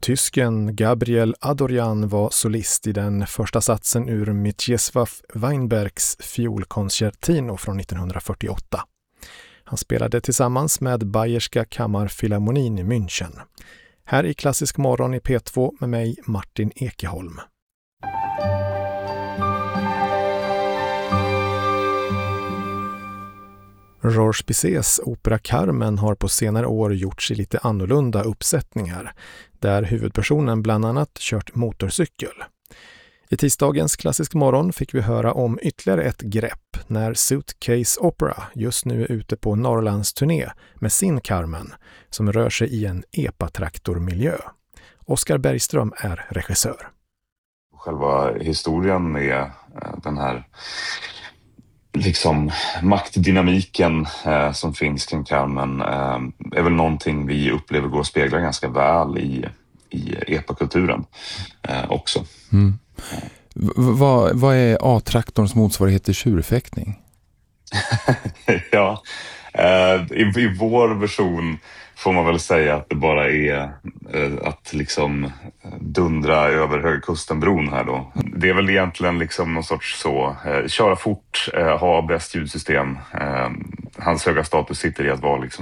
Tysken Gabriel Adorjan var solist i den första satsen ur Mieczysław Weinbergs fiolkoncertino från 1948. Han spelade tillsammans med Bayerska Kammarfilharmonin i München. Här i Klassisk morgon i P2 med mig Martin Ekeholm. Georges Bizets opera Carmen har på senare år gjorts i lite annorlunda uppsättningar, där huvudpersonen bland annat kört motorcykel. I tisdagens Klassisk morgon fick vi höra om ytterligare ett grepp när Suitcase Opera just nu är ute på Norrlands turné med sin Carmen som rör sig i en epatraktormiljö. Oskar Bergström är regissör. Själva historien med den här liksom maktdynamiken som finns kring Carmen är väl någonting vi upplever går att spegla ganska väl i epakulturen också. Mm. Vad är A-traktorns motsvarighet till tjurfäktning? Ja, i vår version får man väl säga att det bara är att liksom dundra över Högkustenbron här då. Det är väl egentligen liksom någon sorts så, köra fort, ha bäst ljudsystem. Hans höga status sitter i att vara liksom